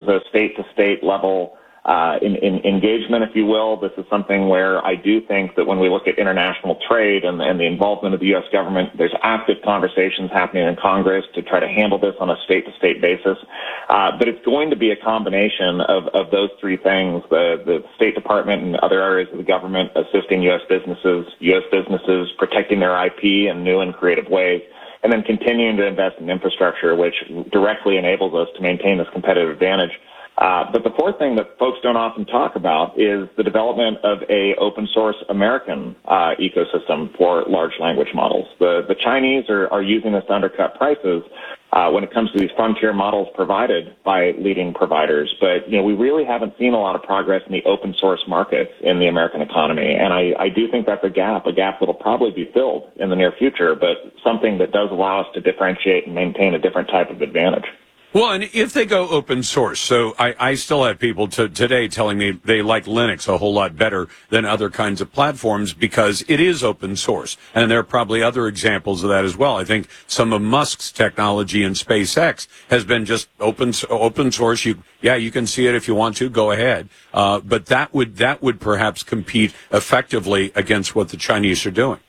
a state-to-state level engagement, if you will. This is something where I do think that when we look at international trade and the involvement of the U.S. government, there's active conversations happening in Congress to try to handle this on a state-to-state basis. But it's going to be a combination of those three things, the State Department and other areas of the government assisting U.S. businesses protecting their IP in new and creative ways, and then continuing to invest in infrastructure, which directly enables us to maintain this competitive advantage. But the fourth thing that folks don't often talk about is the development of a open source American ecosystem for large language models. The Chinese are using this to undercut prices when it comes to these frontier models provided by leading providers. But, we really haven't seen a lot of progress in the open source markets in the American economy. And I do think that's a gap that'll probably be filled in the near future, but something that does allow us to differentiate and maintain a different type of advantage. Well, and if they go open source, so I still have people today telling me they like Linux a whole lot better than other kinds of platforms because it is open source. And there are probably other examples of that as well. I think some of Musk's technology in SpaceX has been just open source. You can see it if you want to, go ahead. But that would perhaps compete effectively against what the Chinese are doing.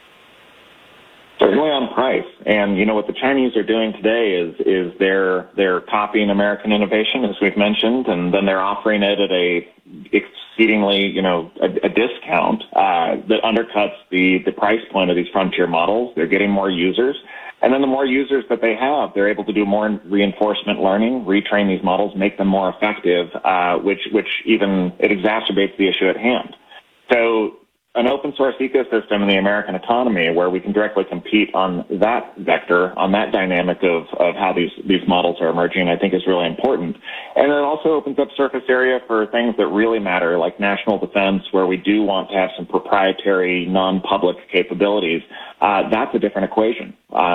Certainly on price. And, what the Chinese are doing today is they're copying American innovation, as we've mentioned, and then they're offering it at a exceedingly, a discount that undercuts the price point of these frontier models. They're getting more users. And then the more users that they have, they're able to do more reinforcement learning, retrain these models, make them more effective, which even it exacerbates the issue at hand. So an open source ecosystem in the American economy where we can directly compete on that vector, on that dynamic of how these models are emerging, I think is really important. And it also opens up surface area for things that really matter, like national defense, where we do want to have some proprietary, non-public capabilities. That's a different equation.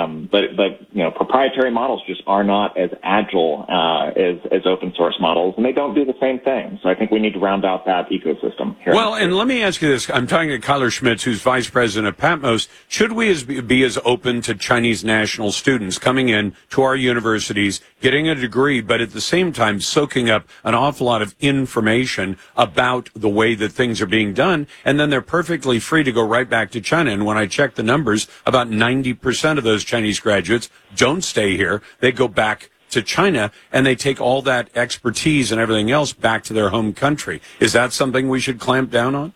But proprietary models just are not as agile as open source models, and they don't do the same thing. So I think we need to round out that ecosystem here. Well, and let me ask you this. I'm talking to Kyler Schmitz, who's vice president of Patmos. Should we be as open to Chinese national students coming in to our universities, getting a degree, but at the same time soaking up an awful lot of information about the way that things are being done, and then they're perfectly free to go right back to China? And when I check the numbers, about 90% of those Chinese graduates don't stay here. They go back to China, and they take all that expertise and everything else back to their home country. Is that something we should clamp down on?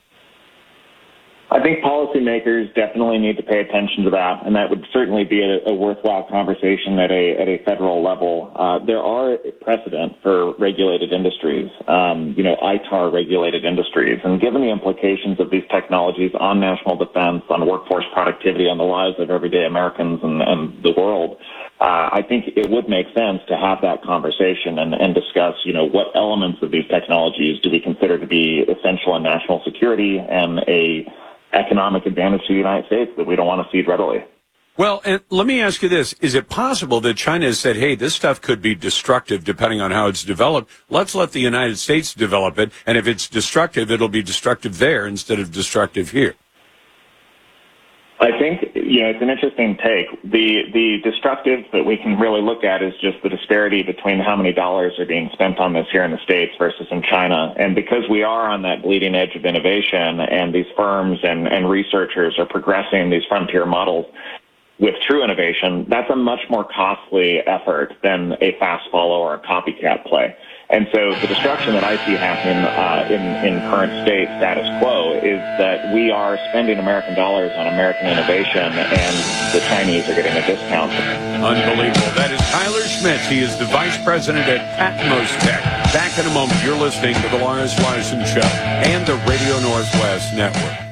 I think policymakers definitely need to pay attention to that, and that would certainly be a worthwhile conversation at a federal level. There are precedent for regulated industries, ITAR regulated industries, and given the implications of these technologies on national defense, on workforce productivity, on the lives of everyday Americans and the world, I think it would make sense to have that conversation and discuss, what elements of these technologies do we consider to be essential in national security and a economic advantage to the United States that we don't want to cede readily. Well, and let me ask you this. Is it possible that China has said, hey, this stuff could be destructive depending on how it's developed. Let's let the United States develop it, and if it's destructive, it'll be destructive there instead of destructive here? I think, it's an interesting take. The destructive that we can really look at is just the disparity between how many dollars are being spent on this here in the States versus in China. And because we are on that bleeding edge of innovation and these firms and researchers are progressing these frontier models with true innovation, that's a much more costly effort than a fast follow or a copycat play. And so the destruction that I see happening in current state status quo is that we are spending American dollars on American innovation, and the Chinese are getting a discount. Unbelievable. That is Kyler Schmitz. He is the vice president at Patmos Tech. Back in a moment. You're listening to the Lars Larson Show and the Radio Northwest Network.